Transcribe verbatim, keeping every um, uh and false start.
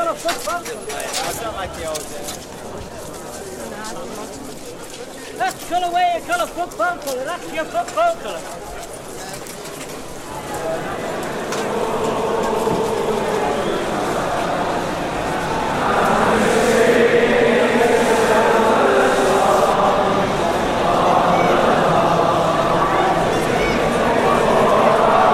colour football colour. I don't like the old days. That's colour where you colour football colour. That's your football colour.